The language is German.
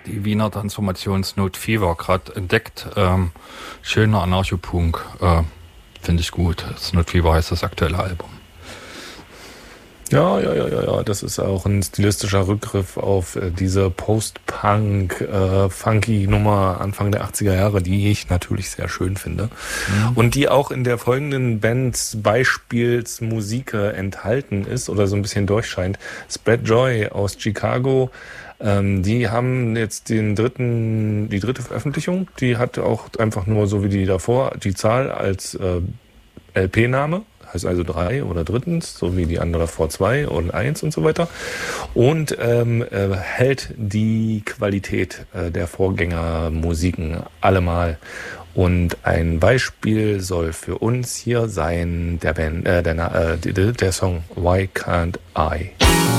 die Wiener Transformationsnote Fever gerade entdeckt. Schöner Anarchopunk, finde ich gut. Note Fever heißt das aktuelle Album. Ja, das ist auch ein stilistischer Rückgriff auf diese Post-Punk, funky Nummer Anfang der 80er Jahre, die ich natürlich sehr schön finde. Und die auch in der folgenden Bands Beispielsmusik enthalten ist oder so ein bisschen durchscheint. Spread Joy aus Chicago, die haben jetzt die dritte Veröffentlichung, die hat auch einfach nur so wie die davor die Zahl als LP-Name. Heißt also 3 oder drittens, so wie die andere davor 2 und 1 und so weiter. Und hält die Qualität der Vorgängermusiken allemal. Und ein Beispiel soll für uns hier sein der Song Why Can't I?